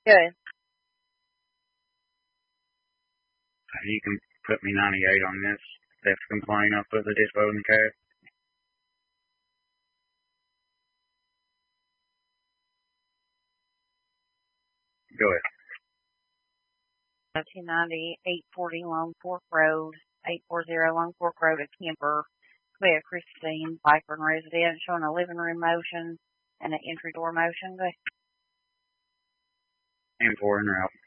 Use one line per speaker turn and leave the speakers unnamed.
Good.
You can put me 98 on this. Theft complaint, I'll put the dispo in the cab. Go ahead.
290, 840 Long Fork Road, 840 Long Fork Road at Kemper. We have Christine Piper Residential and a living room motion and an entry door motion.
And 4 in route.